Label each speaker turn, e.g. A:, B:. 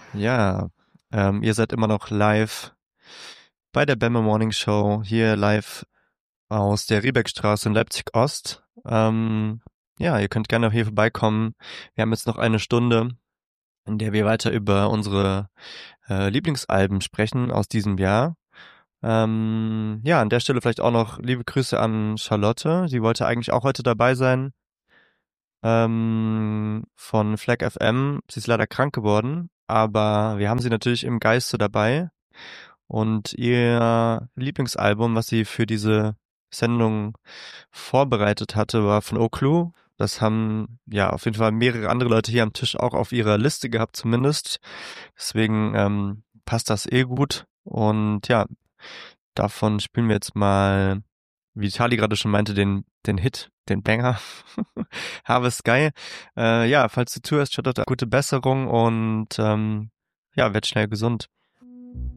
A: Ja, ihr seid immer noch live bei der Bemme Morning Show, hier live aus der Riebeckstraße in Leipzig-Ost. Ja, ihr könnt gerne hier vorbeikommen. Wir haben jetzt noch eine Stunde, in der wir weiter über unsere Lieblingsalben sprechen aus diesem Jahr. Ja, an der Stelle vielleicht auch noch liebe Grüße an Charlotte. Sie wollte eigentlich auch heute dabei sein, von Flag FM. Sie ist leider krank geworden, aber wir haben sie natürlich im Geiste dabei. Und ihr Lieblingsalbum, was sie für diese Sendung vorbereitet hatte, war von Oklu. Das haben ja auf jeden Fall mehrere andere Leute hier am Tisch auch auf ihrer Liste gehabt, zumindest. Deswegen passt das eh gut. Und ja, davon spielen wir jetzt mal, wie Charlie gerade schon meinte, den Hit, den Banger. Harvest Sky. Ja, falls du zuhörst, schaut gute Besserung und ja, werd schnell gesund.